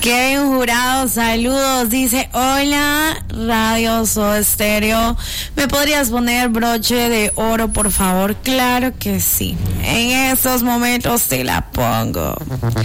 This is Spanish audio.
Kevin Jurado, saludos, dice, hola, Radio Soda Stereo, ¿me podrías poner Broche de Oro, por favor? Claro que sí, en estos momentos te la pongo.